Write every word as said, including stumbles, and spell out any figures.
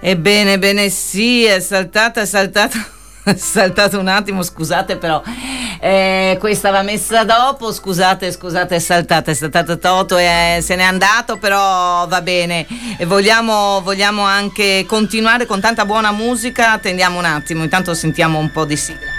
Ebbene, bene, sì, è saltata, è saltata, è saltato un attimo, scusate però, eh, questa va messa dopo, scusate, scusate, è saltata, è saltata Toto e eh, se n'è andato, però va bene. E vogliamo, vogliamo anche continuare con tanta buona musica, attendiamo un attimo, intanto sentiamo un po' di sigla.